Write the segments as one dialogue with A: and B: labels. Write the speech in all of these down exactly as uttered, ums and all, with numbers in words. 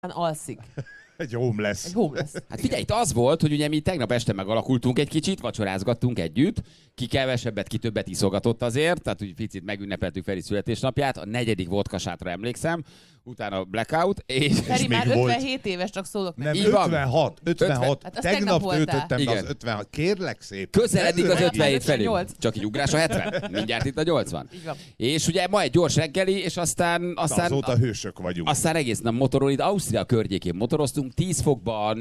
A: alszik.
B: Egy homeless.
A: Egy homeless.
C: Hát figyelj, itt az volt, hogy ugye mi tegnap este megalakultunk egy kicsit, vacsorázgattunk együtt, ki kevesebbet, ki többet iszogatott azért, tehát úgy picit megünnepeltük Feri születésnapját, a negyedik vodkasátra emlékszem, utána blackout, és...
A: Feri
B: és
A: már
B: még volt-
A: ötvenhét éves, csak szólok
B: Nem,
A: neki.
C: Így van.
B: ötvenhat, ötvenhat.
A: Hát azt
B: Tegnap
A: tegnap voltál.
B: töltöttem be az
C: Igen.
B: ötvenhat. Kérlek szépen.
C: Közeledik az
B: Ne
C: ötvenhét felé.
A: ötvennyolc.
C: Csak egy ugrás a hetven. Mindjárt itt a nyolcvan.
A: Így van.
C: És ugye ma egy gyors reggeli, és aztán...
B: Na,
C: aztán
B: azóta hősök vagyunk.
C: Aztán egész nap motorol, itt Ausztria környékén motoroztunk, tíz fokban,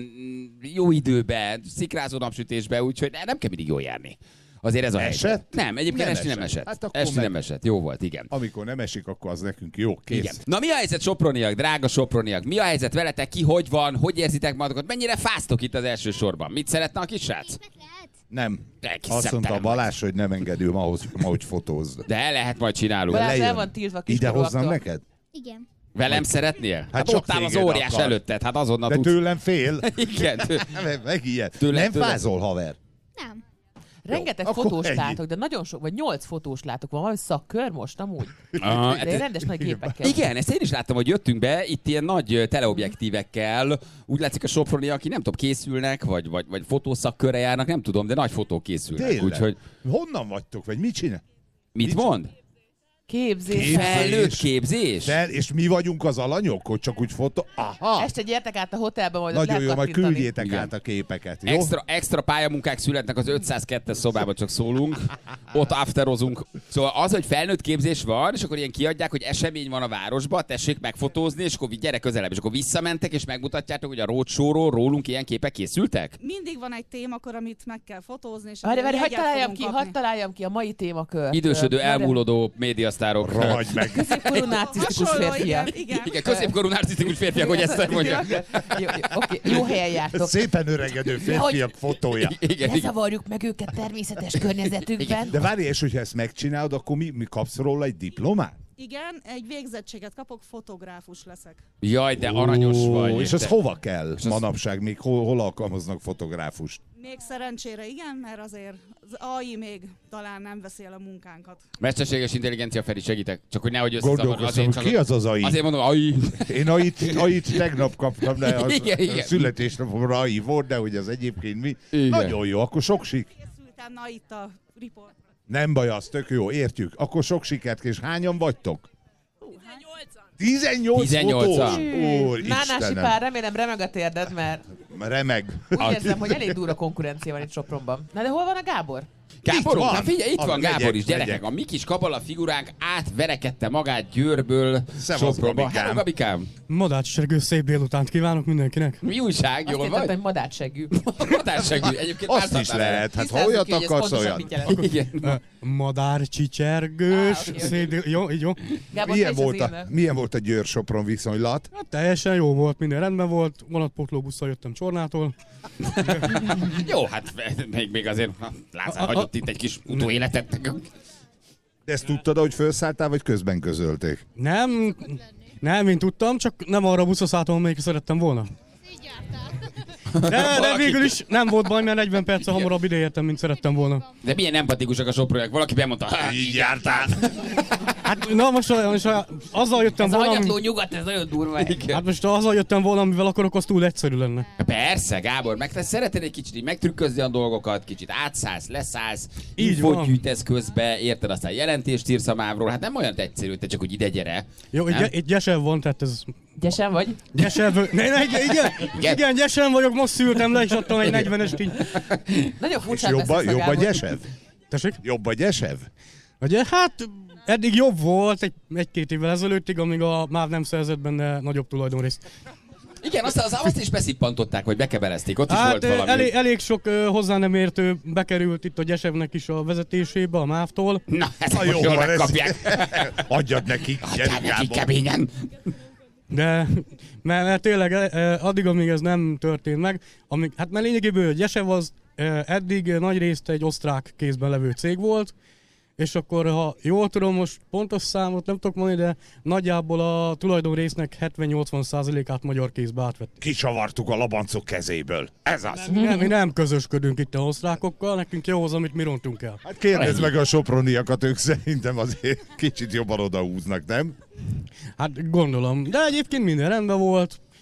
C: jó időben, szikrázó napsütésben, úgyhogy nem kell mindig jól járni. Azért ez a
B: Esett?
C: helyzet. Nem, egyébként
B: Nem
C: esti nem
B: esett.
C: esett.
B: Hát akkor
C: esti
B: meg-
C: nem esett. Jó volt, igen.
B: Amikor nem esik, akkor az nekünk jó. Kész.
C: Igen. Na mi a helyzet, soproniak, drága soproniak? Mi a helyzet veletek, ki hogy van, hogy érzitek magatokat, mennyire fáztok itt az első sorban? Mit szeretne a kis srác?
B: Nem.
C: Elkis
B: Azt mondta a
C: szemtelen
B: Balázs, hogy nem engedő ma, hogy, ma, hogy fotózd.
C: De lehet, majd csinálunk.
A: Balázs el
B: lejön.
A: van tiltva
B: Ide
A: kiskorúaktól.
B: hozzam neked?
D: Igen.
C: Velem szeretnél? Hát,
B: csak
C: ott áll az
B: téged
C: óriás
B: akar.
C: előtted, hát azonnal
B: De
C: tudsz.
B: tőlem fél.
C: Igen, tő...
B: Megijed.
C: Tőle-
B: Nem
C: tőle-
B: fázol, haver.
D: Nem.
A: Rengeteg
B: Jó, akkor
A: fotós
B: ennyi.
A: látok, de nagyon sok, vagy nyolc fotós látok. Van valami szakkör most amúgy?
C: Ah,
A: De rendes nagy gépekkel.
C: Igen, ezt én is láttam, hogy jöttünk be, itt ilyen nagy ö, teleobjektívekkel, úgy látszik a soproni, aki nem tudom, készülnek, vagy, vagy, vagy fotószakkörre járnak, nem tudom, de nagy fotók készülnek.
B: Tényleg?
C: Úgyhogy
B: Honnan vagytok, vagy mit csinál?
C: mit
B: Mit-
C: mond?
A: Képzés.
B: Képzés.
C: Felnőtt képzés?
B: Fel, és mi vagyunk az alanyok, hogy csak úgy fotó... Aha!
A: Este gyertek át a hotelbe, majd ott
B: Nagyon jó,
A: lehet
B: majd
A: kattintani.
B: küldjétek
C: Igen.
B: át a képeket, jó?
C: Extra, extra pályamunkák születnek az ötszázkettes szobában, csak szólunk. Ott afterozunk. Szóval az, hogy felnőtt képzés van, és akkor ilyen kiadják, hogy esemény van a városba, tessék megfotózni, és akkor gyere közelebb. És akkor visszamentek, és megmutatjátok, hogy a roadshow-ról rólunk ilyen képek készültek?
E: Mindig van egy témakör, amit meg kell fotózni, és
A: Várj, várj,
E: akkor
A: hagyd
E: jegyet
A: találjam
E: fogunk
A: ki,
E: kapni.
A: hadd találjam ki a mai témakört.
C: Idősödő,
A: Várj,
C: elmúlódó médiasztárok.
B: Rohagy meg!
A: Középkorú narcisztikus
E: Hasonló,
A: férfiak.
E: igen, igen.
C: Igen, középkorú narcisztikus férfiak, hogy ezt mondja.
A: Jó, jó, oké, jó helyen jártok.
B: Szépen öregedő férfiak fotója.
C: Igen,
A: Ne
C: igen.
A: zavarjuk meg őket természetes környezetükben.
B: De várj, és hogyha ezt megcsinálod, akkor mi, mi kapsz róla egy diplomát?
E: Igen, egy végzettséget kapok, fotográfus leszek.
C: Jaj, de aranyos
B: Ó,
C: vagy.
B: És az
C: Te-
B: hova kell
C: az-
B: manapság? Még hol, hol alkalmaznak fotográfust?
E: Még szerencsére igen, mert azért az á i még talán nem veszi el a munkánkat.
C: Mesterséges intelligencia, Feri, segítek. Csak hogy nehogy összezavar.
B: Gondolkozom,
C: Azért,
B: hogy ki az az á i?
C: azért mondom, ai.
B: Én ait, ait tegnap kaptam, de az
C: Igen, igen.
B: a születésnapomra á i volt, de hogy az egyébként mi?
C: Igen.
B: Nagyon jó, akkor sok sik.
E: Készültem na itt a report.
B: Nem baj, az tök jó, értjük. Akkor sok sikert, és hányan vagytok? tizennyolc
C: tizennyolcan.
B: fotós? Úr,
A: Nánási
B: Istenem.
A: pár, remélem remeg a térded, mert
B: Remeg.
A: úgy érzem, hogy elég durva konkurencia van itt Sopronban. Na de hol van a Gábor?
C: Gáborunk,
B: van.
C: hát figyelj, itt
B: Az
C: van
B: megyek,
C: Gábor is, gyerekek.
B: megyek.
C: A mi kis kabala figuránk átverekedte magát Győrből
B: Szevasz,
C: Sopronba.
B: Gabikám.
C: Hello, Gabikám.
F: Madács Sergő, szép délutánt kívánok mindenkinek!
C: Mi újság,
A: Azt
C: jól
A: értettem,
C: vagy?
A: hogy madácsegű.
C: Madárságű. Egyébként
B: Azt is
C: változtál
B: lehet, hát ha
A: Tisztázzuk
B: olyat
A: ki, hogy ez
B: akarsz,
A: pontosan
B: olyan.
A: mit jelent.
C: Igen.
F: Madár csicsergős,
A: Á, oké, oké.
F: szép dél... Jó, így jó.
A: Gábor,
B: Milyen
A: te is az
B: volt, a,
A: énvel.
B: milyen volt a Győr-Sopron viszonylat?
F: Hát teljesen jó volt, minden rendben volt, vonatpótlóbusszal jöttem Csornától.
C: Jó, hát még, még azért na, Lázár hagyott itt egy kis utóéletet.
B: De ezt tudtad, hogy felszálltál, vagy közben közölték?
F: Nem, nem, én tudtam, csak nem arra a buszra szálltam, amelyikre szerettem volna. De, de
C: Valaki-
F: végül is nem volt baj, mert negyven perccel hamarabb ide értem, mint szerettem volna.
C: De milyen empatikusak a soproniak. Valaki bemondta, hát így jártál.
F: Hát, na most, most azzal jöttem
A: Ez a
F: volna,
A: hanyatló
F: ami,
A: nyugat, ez nagyon durva.
F: hát most azzal jöttem volna, amivel akarok, az túl egyszerű lenne.
C: Persze, Gábor, meg te szeretnéd egy kicsit így megtrükközni a dolgokat, kicsit átszállsz, leszállsz,
F: Így
C: infót
F: van.
C: gyűjtesz közbe, érted, aztán jelentést írsz a mávról, hát nem olyan egyszerű, te csak úgy ide gyere.
F: Jó,
C: Nem?
F: egy, egy gyesel van, tehát ez...
A: Gyesen vagy?
F: Gyesel, ne, ne, igen, igen,
C: Igen.
F: igen, gyesen vagyok, most szültem le, és adtam egy negyvenest így.
A: Nagyon
B: És
A: furcsán
B: jobb a,
A: beszélsz a
B: jobb a
A: Gábor.
B: gyesev?
F: Tessék?
B: Jobb a gyesev?
F: Ugye, hát eddig jobb volt egy, egy-két évvel ezelőttig, amíg a MÁV nem szerzett benne nagyobb tulajdonrészt.
C: Igen, aztán az, azt is beszippantották, vagy bekebelezték, ott is
F: Hát
C: volt
F: ö,
C: valami.
F: elég, elég sok ö, hozzá nem értő bekerült itt a Gyesevnek is a vezetésébe, a MÁV-tól.
C: Na, ezt
B: Na
C: most
B: jó,
C: jól
B: van,
C: megkapják.
B: Adjad nekik,
C: Adjál
B: gyerünk
C: neki
B: Gábor.
C: keményen.
F: De mert, mert tényleg ö, addig, amíg ez nem történt meg, amíg, hát mert lényegében a Gyesev az ö, eddig nagy részt egy osztrák kézben levő cég volt, és akkor, ha jól tudom, most pontos számot nem tudok mondani, de nagyjából a tulajdonrésznek hetven-nyolcvan százalékát magyar kézbe átvettük.
B: Kicsavartuk a labancok kezéből. Ez az.
F: Nem, mi nem közösködünk itt a osztrákokkal, nekünk jó az, amit mi rontunk el.
B: Hát kérdezd meg a soproniakat, ők szerintem azért kicsit jobban odahúznak, nem?
F: Hát gondolom, de egyébként minden rendben volt.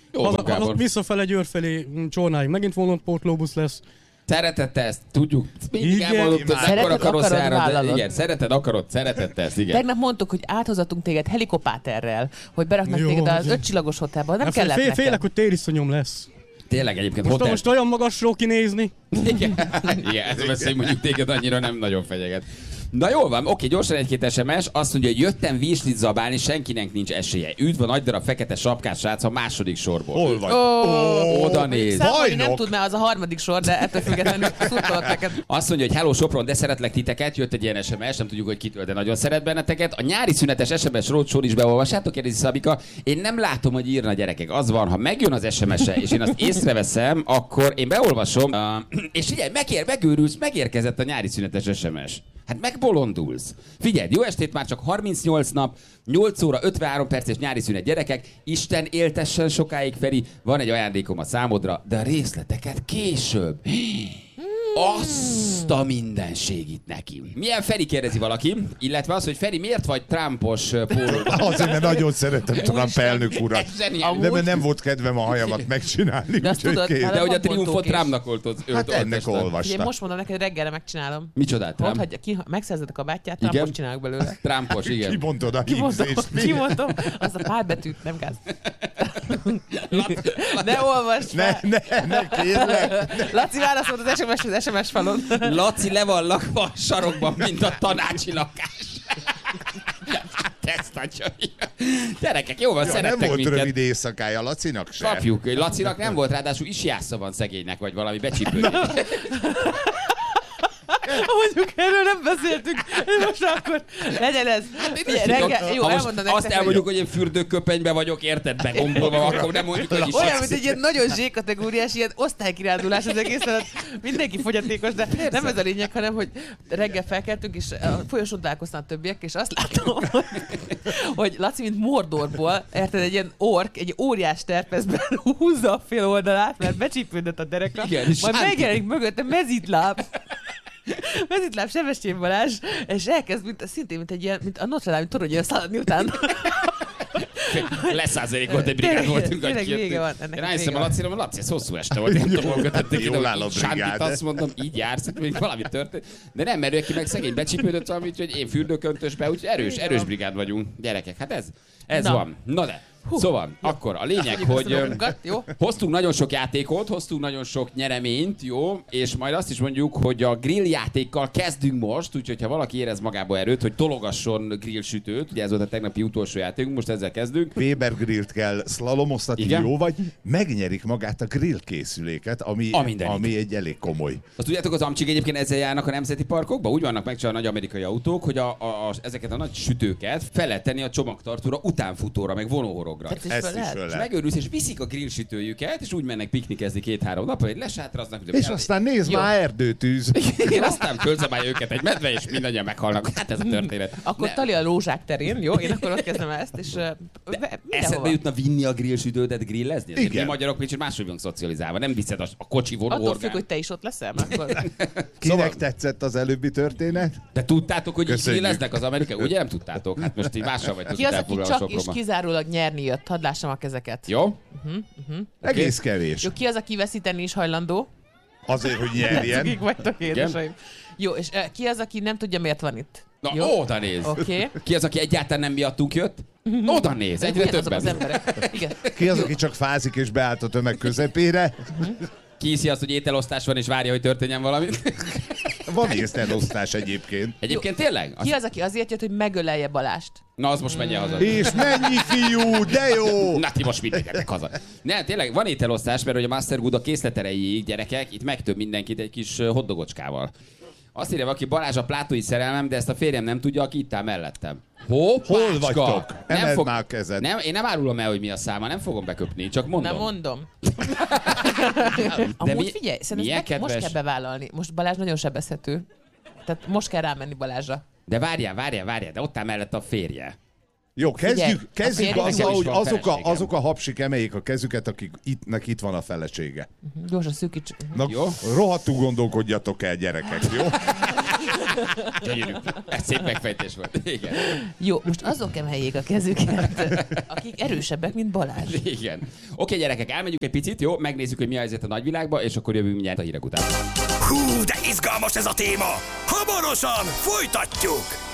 C: Jó,
F: Haza,
C: Gábor.
F: haza, visszafele Győr felé Csornáig megint vonatpótlóbusz lesz.
C: Szeretette ezt, tudjuk. Mindig
F: Igen.
C: elmondtuk, hogy
A: Szereted,
C: akkor akarod,
A: akarod,
C: de
A: vállalod.
C: igen, szereted, akarod, szeretette ezt, igen.
A: Tegnap mondtuk, hogy áthozatunk téged helikopterrel, hogy beraknak
F: Jó,
A: téged az
F: hogy-
A: ötcsillagos hotelba, nem
F: Hát
A: kellett
F: fél,
A: nekem.
F: félek, hogy tériszonyom lesz.
C: Tényleg egyébként
F: Most,
C: hotel...
F: most olyan magasról kinézni.
C: Igen, igen, ez veszély mondjuk téged annyira nem nagyon fenyeget. Na jól van, oké, gyorsan egy-két es em es. Azt mondja, hogy jöttem virslit zabálni, senkinek nincs esélye. Üdv a nagy darab fekete sapkás srác a második sorból.
B: Hol vagy?
A: Ó,
C: Oda néz.
A: Számolni nem
B: Bajnok.
A: tud, mert az a harmadik sor, de ettől függetlenül szurkolok neked.
C: Azt mondja, hogy hello Sopron, de szeretlek titeket, jött egy ilyen es em es, nem tudjuk, hogy kitől, de nagyon szeret benneteket. A nyári szünetes es em es roadshow is beolvassátok, kérdezi Szabika. Én nem látom, hogy írna, gyerekek. Az van, ha megjön az es em es-e, és én azt észreveszem, akkor én beolvasom, uh, és figyelj, megér, megőrülsz, megérkezett a nyári szünetes es em es. Hát megbolondulsz. Figyelj, jó estét, már csak harmincnyolc nap, nyolc óra ötvenhárom perces nyári szünet, gyerekek. Isten éltessen sokáig, Feri. Van egy ajándékom a számodra, de a részleteket később. Azt a mindenségit neki. Milyen Feri, kérdezi valaki, illetve az, hogy Feri, miért vagy Trumpos uh, pólóban?
B: Azért, mert nagyon szeretem Trump elnök urat.
C: Ez zseniális.
B: De mert nem volt kedvem a hajamat megcsinálni.
A: De azt
B: úgyhogy
A: tudod,
B: kész.
A: hát
C: De hogy a
A: Van
C: triumfot
A: pontókés.
C: Trumpnak oltott.
B: Hát ennek
A: Ugye,
B: olvasta.
A: most mondom neked, reggelre megcsinálom.
C: Micsodát,
A: Mondd,
C: Trump?
A: hogy ki, ha megszerzed a kabátját,
C: Igen.
A: Trumpot csinálok belőle.
C: Trumpos, igen.
B: Kibontod a
A: Kimondom,
B: hízést. mi?
A: kimondom, azt a pár betűt, nem gáz. Ne olvasd
B: Ne,
A: fel!
B: ne, ne, kérlek.
A: Laci válaszolt az es em es az es em es falon.
C: Laci le van lakva a sarokban, mint a tanácsi lakás. Hát ezt adja. Gyerekek, jó van,
B: Ja, nem
C: szerettek
B: volt
C: minket.
B: rövid éjszakája Lacinak se.
C: Kapjuk. Lacinak nem volt, ráadásul isjásza van szegénynek, vagy valami becsípődés.
A: Mondjuk erről nem beszéltünk, most akkor legyen ez. Figyelj, reggel, jó,
C: Ha most
A: elmondom
C: azt
A: nektek,
C: elmondjuk, hogy én fürdőköpenyben vagyok, érted, begombolva, akkor nem mondjuk, hogy is
A: olyan, mint egy ilyen nagyon zsékategóriás, ilyen osztálykirándulás az egész, tehát mindenki fogyatékos, de nem ez a lényeg, hanem hogy reggel felkeltünk, és a folyosón találkoztam a többiek, és azt látom, hogy, hogy Laci, mint Mordorból, érted, egy ilyen ork, egy óriás terpezben húzza a fél oldalát, mert becsípődött a dereka,
C: Igen,
A: majd
C: sánti.
A: megjelenik mögötte mezitláb. Mezitláb Sebestyén Balázs, és elkezd, mint, szintén, mint egy ilyen, mint a Notre Dame toronyra szaladni utána.
C: Leszázalék volt, egy brigád
A: Tényleg,
C: voltunk,
A: tényleg
C: hogy
A: vége van, ennek
C: Rájöttem
A: vége
C: a
A: van.
C: Lacira, mert Laci, ez hosszú este volt, nem tudom, hogy tették
B: Jól áll
C: ide,
B: a
C: hogy Sántit
B: brigád.
C: azt mondom, így jársz, hogy még valami történt. De nem, mert ő ki meg szegény becsípődött valami, úgyhogy én fürdőköntösbe, úgyhogy erős,
A: Vége
C: erős
A: van.
C: brigád vagyunk, gyerekek. Hát ez, ez
A: Na.
C: van. Na de, szóval, akkor a lényeg,
A: Hagyjuk ezt
C: hogy
A: a
C: ö,
A: dolgunkat, jó?
C: hoztunk nagyon sok játékot, hoztunk nagyon sok nyereményt, jó, és majd azt is mondjuk, hogy a grill játékkal kezdünk most, úgyhogy ha valaki érez magába erőt, hogy tologasson grill sütőt, ugye ez volt a tegnapi utolsó játékunk, most ezzel kezdünk.
B: Weber grillt kell szlalomoztatni,
C: Igen.
B: jó vagy, megnyerik magát a grill készüléket, ami,
C: A mindenit.
B: ami egy elég komoly.
C: Azt tudjátok, az amcsik egyébként ezzel járnak a nemzeti parkokba? Úgy vannak megcsinálva a nagy amerikai autók, hogy a, a, a, ezeket a nagy sütőket fel lehet tenni a csomagtartóra, utánfutóra, meg vonóhorogra.
A: Tehát is
B: Ezt
A: föl
B: is
A: lehet?
B: föl
C: És
B: lehet.
C: megőrülsz, és viszik a grillsütőjüket, és úgy mennek piknikezni két-három napra, hogy lesátraznak.
B: És aztán nézd
C: Jó.
B: már, erdőtűz.
C: Én aztán fölzabálja őket egy medve, és mindannyian meghalnak. Hát ez a történet.
A: Akkor
C: Ne-
A: Tali a lózsák terén, jó? Én akkor ott kezdem ezt, és uh,
C: Eszedbe
A: mindenhova.
C: jutna vinni a grillsütődet grillezni? Azért
B: Igen.
C: mi magyarok kicsit máshogy vagyunk szocializálva. Nem viszed a, a kocsi
A: Attól függ,
C: vonóorgán.
A: hogy te is ott leszel, mert akkor...
B: Kinek
C: Szóval-
B: tetszett az előbbi történet?
C: De tudtátok, hogy így
B: Köszönjük.
C: grilleznek az amerikai? Ugye nem tudtátok? Hát most így mással vagytok
A: Ki
C: itt
A: az, aki
C: elfoglalva
A: csak és
C: Sopronban.
A: kizárólag nyerni jött? Hadd lássam a kezeket.
C: Jó?
B: Egész kevés.
A: Jó, ki az, aki veszíteni is hajlandó?
B: Azért, hogy nyerjen.
A: Akik vagytok édesaim. Jó, és uh, ki az, aki nem tudja, miért van itt?
C: Na,
A: Jó?
C: oda néz.
A: Oké. Okay.
C: Ki az, aki egyáltalán nem miattunk jött? Oda néz, egyre
A: Ugyanazok az
C: többen.
A: emberek. Igen.
B: Ki az, aki csak fázik és beállt a tömeg közepére?
C: Ki hiszi azt, hogy ételosztás van, és várja, hogy történjen valami?
B: Van észrelosztás egyébként.
C: Egyébként tényleg?
A: Ki
C: Az...
A: az, aki azért jött, hogy megölelje Balást?
C: Na, az most menjen haza.
B: És mennyi fiú, de jó!
C: Na, ti most mindenketek haza. Nem, tényleg van ételosztás, mert hogy a Master Good a készleterejéig, gyerekek, itt megtöbb mindenkit egy kis ö, hoddogocskával. Azt írja, aki Balázs a plátói szerelmem, de ezt a férjem nem tudja, aki itt áll mellettem. Hoppácska!
B: Hol vagytok? Emeld már a kezed.
C: Nem, én nem árulom el, hogy mi a száma, nem fogom beköpni, csak mondom.
A: Nem mondom.
C: De
A: Amúgy
C: mi-
A: figyelj, szerintem
C: milyen
A: ezt meg, most
C: kedves.
A: kell bevállalni. Most Balázs nagyon sebezhető. Tehát most kell rámenni Balázsra.
C: De várjál, várjál, várjál, de ott áll mellett a férje.
B: Jó, kezdjük,
A: Figyelj,
B: kezdjük
A: a férjnek
B: azzal,
C: is
B: hogy
C: van
B: azok a,
C: feleségem.
B: azok a hapsik emeljék a kezüket, akik ittnek itt van a felesége.
A: Gyorsan szűkíts.
B: Na,
C: Jó.
B: rohadtul gondolkodjatok el, gyerekek, jó?
C: Gyönyörű. Ez szép megfejtés volt. Igen.
A: Jó, most azok emeljék a kezüket, akik erősebbek, mint Balázs.
C: Igen. Oké, gyerekek, elmegyünk egy picit, jó? Megnézzük, hogy mi a helyzet a nagyvilágban, és akkor jövünk mindjárt a hírek után.
D: Hú, de izgalmas ez a téma! Hamarosan folytatjuk!